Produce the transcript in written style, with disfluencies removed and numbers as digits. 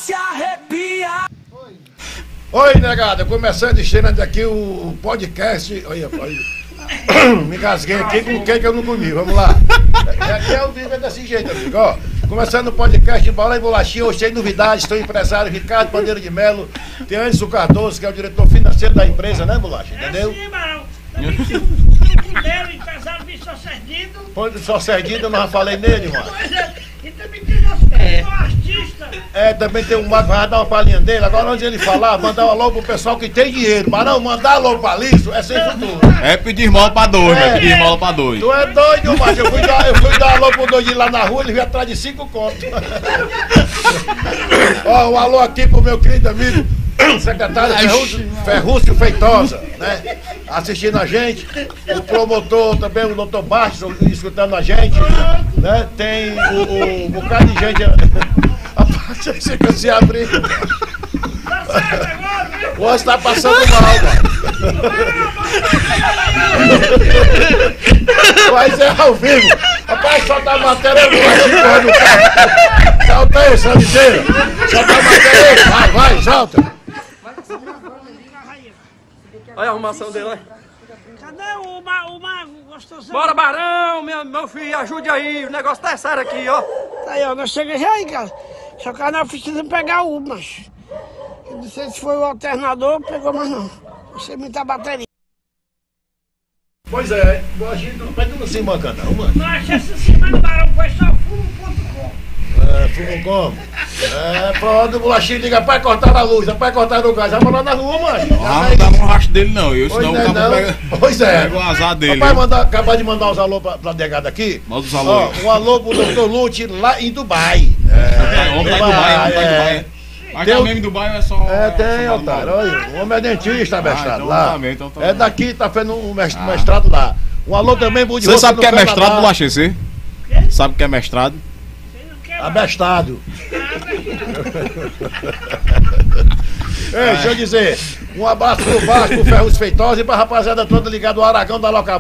se arrepia. Oi, negada, começando estreando aqui o podcast. Olha, me engasguei aqui com quem que eu não comi, vamos lá. Aqui é o vídeo é desse jeito, amigo, ó. Começando o podcast de Bola e Bolachinha, hoje tem novidades, estou empresário Ricardo Bandeira de Melo, tem Anderson Cardoso, que é o diretor financeiro da empresa, né, Bolacha? Entendeu? Sim, Barão. O dele, empresário de Socerdino. Pode só Serdinho, eu não já falei nele, mano. Pois é, e também tem nosso artista. É, também tem um mago, vai dar uma palhinha dele. Agora, antes de ele falar, mandar um alô pro pessoal que tem dinheiro. Mas não, mandar alô pra lixo é sem futuro. É pedir esmola pra dois, né? Pedir esmola pra dois. Tu é doido, mas eu fui dar alô pro doidinho lá na rua, ele veio atrás de 5 contos. Ó, um alô aqui pro meu querido amigo, secretário Ferrúcio Feitosa, né? Assistindo a gente. O promotor também, o doutor Bastos, escutando a gente, né? Tem um bocado de gente. Rapaz, você quer se abrir. O outro tá passando mal, mano. Mas é ao vivo. Rapaz, solta a matéria, eu vou aqui correndo no carro. Solta aí, Sandiceira. Solta a matéria aí. Vai, solta. Olha a arrumação dele, olha. Cadê o mago gostoso? Bora, Barão, meu filho, ajude aí. O negócio tá sério aqui, ó. Tá aí, ó, nós chegamos já aí, cara. Só que nós precisamos pegar o mas eu não sei se foi o alternador, pegou mais não. Você muita bateria. Pois é, a gente não se manca não, mano. Nós essa semana, Barão, foi só fumo.com. É, fumo como? É, pronto, o bolachinho liga, pai, cortaram a luz, pai, cortaram o gás, vamos lá na rua, mano. Não vai dar um rastro dele não, eu, senão o cabo pega. Pois é. Pega o azar dele. Rapaz, acabar de mandar os alô pra negada aqui. Manda os alô. Um alô pro Dr. Lute lá em Dubai. Homem tá em Dubai, homem tá em Dubai. Mas Tem o mesmo em Dubai é só... É, tem, otário. Olha, o homem é dentista, mestrado então lá. tá bem, então tá É bem. daqui, tá fazendo um mestrado lá. Um alô também, Budi. Você sabe o que é mestrado, Bolachinha? Você sabe o que é mestrado? Abestado. Ei, deixa eu dizer, um abraço pro Vasco, pro Ferruz Feitosa e pra rapaziada toda ligada ao Aragão da Loca